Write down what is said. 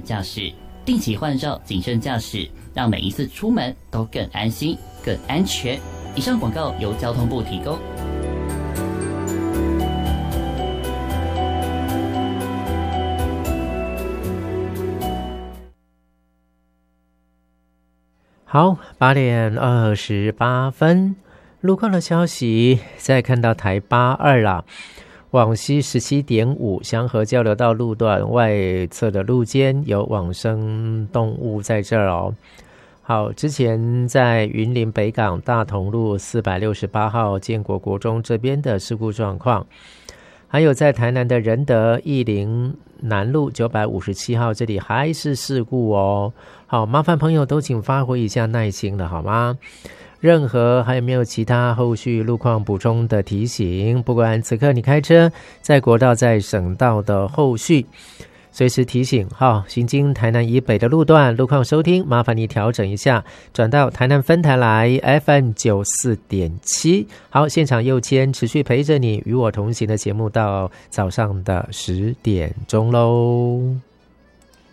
驾驶，定期换照，谨慎驾驶，让每一次出门都更安心、更安全。以上广告由交通部提供。 好，8点28分，路况的消息，再看到台82啦，往西 17.5 香河交流道路段外侧的路肩有往生动物在这儿哦。好，之前在云林北港大同路468号建国国中这边的事故状况，还有在台南的仁德义林南路957号这里还是事故哦。好，麻烦朋友都请发挥一下耐心了好吗？任何还有没有其他后续路况补充的提醒，不管此刻你开车在国道在省道的后续随时提醒。好，行经台南以北的路段路况收听，麻烦你调整一下，转到台南分台来 FM 94.7。好，现场右签持续陪着你与我同行的节目到早上的10点钟咯。